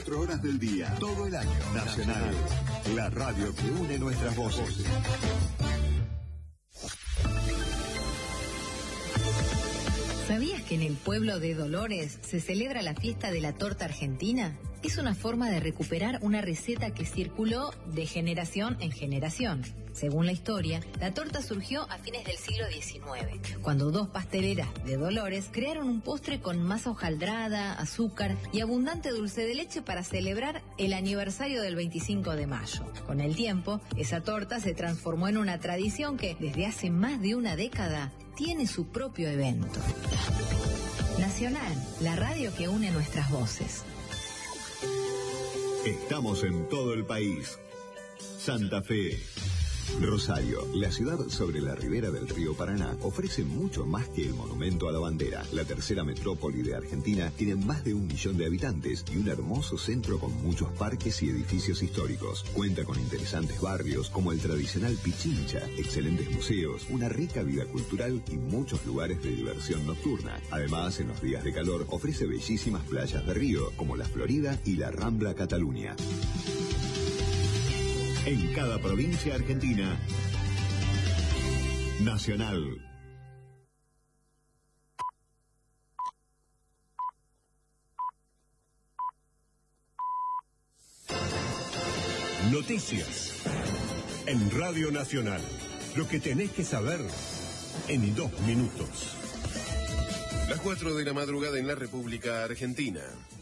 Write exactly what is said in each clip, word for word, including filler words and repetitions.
veinticuatro horas del día, todo el año. Nacional, la radio que une nuestras voces. ¿Sabías que en el pueblo de Dolores se celebra la fiesta de la torta argentina? Es una forma de recuperar una receta que circuló de generación en generación. Según la historia, la torta surgió a fines del siglo diecinueve, cuando dos pasteleras de Dolores crearon un postre con masa hojaldrada, azúcar y abundante dulce de leche para celebrar el aniversario del veinticinco de mayo. Con el tiempo, esa torta se transformó en una tradición que, desde hace más de una década, tiene su propio evento. Nacional, la radio que une nuestras voces. Estamos en todo el país. Santa Fe. Rosario, la ciudad sobre la ribera del río Paraná, ofrece mucho más que el monumento a la bandera. La tercera metrópoli de Argentina tiene más de un millón de habitantes y un hermoso centro con muchos parques y edificios históricos. Cuenta con interesantes barrios como el tradicional Pichincha, excelentes museos, una rica vida cultural y muchos lugares de diversión nocturna. Además, en los días de calor, ofrece bellísimas playas de río como la Florida y la Rambla Cataluña. En cada provincia argentina, Nacional. Noticias en Radio Nacional. Lo que tenés que saber en dos minutos. Las cuatro de la madrugada en la República Argentina.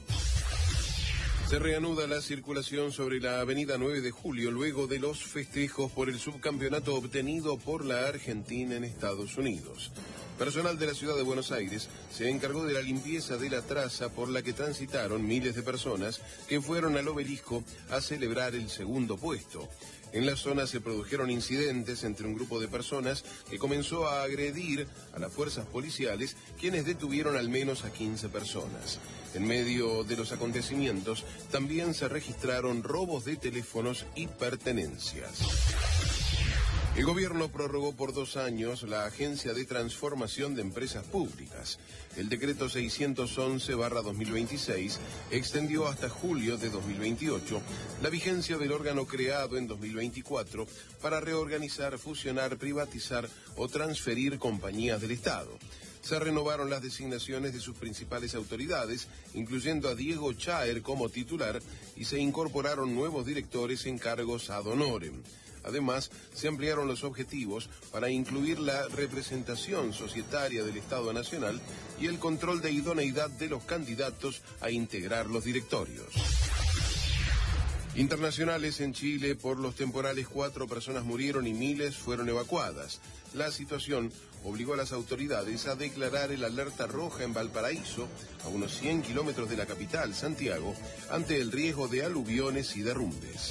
Se reanuda la circulación sobre la avenida nueve de julio luego de los festejos por el subcampeonato obtenido por la Argentina en Estados Unidos. Personal de la ciudad de Buenos Aires se encargó de la limpieza de la traza por la que transitaron miles de personas que fueron al obelisco a celebrar el segundo puesto. En la zona se produjeron incidentes entre un grupo de personas que comenzó a agredir a las fuerzas policiales, quienes detuvieron al menos a quince personas. En medio de los acontecimientos también se registraron robos de teléfonos y pertenencias. El gobierno prorrogó por dos años la Agencia de Transformación de Empresas Públicas. El decreto seiscientos once barra dos mil veintiséis extendió hasta julio de dos mil veintiocho la vigencia del órgano creado en dos mil veinticuatro para reorganizar, fusionar, privatizar o transferir compañías del Estado. Se renovaron las designaciones de sus principales autoridades, incluyendo a Diego Chaer como titular, y se incorporaron nuevos directores en cargos ad honorem. Además, se ampliaron los objetivos para incluir la representación societaria del Estado Nacional y el control de idoneidad de los candidatos a integrar los directorios. Internacionales en Chile, por los temporales, cuatro personas murieron y miles fueron evacuadas. La situación obligó a las autoridades a declarar el alerta roja en Valparaíso, a unos cien kilómetros de la capital, Santiago, ante el riesgo de aluviones y derrumbes.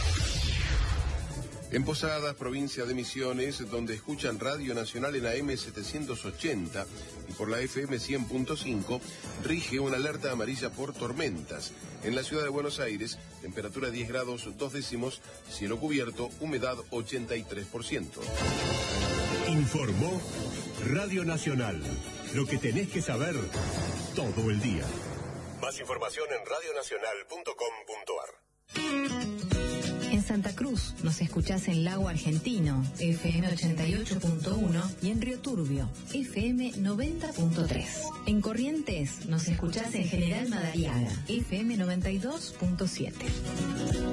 En Posadas, provincia de Misiones, donde escuchan Radio Nacional en A M setecientos ochenta y por la F M cien punto cinco, rige una alerta amarilla por tormentas. En la ciudad de Buenos Aires, temperatura diez grados dos décimos, cielo cubierto, humedad ochenta y tres por ciento. Informó Radio Nacional. Lo que tenés que saber todo el día. Más información en radio nacional punto com punto ar. En Santa Cruz nos escuchás en Lago Argentino, F M ochenta y ocho punto uno, y en Río Turbio, F M noventa punto tres. En Corrientes nos escuchás en General Madariaga, F M noventa y dos punto siete.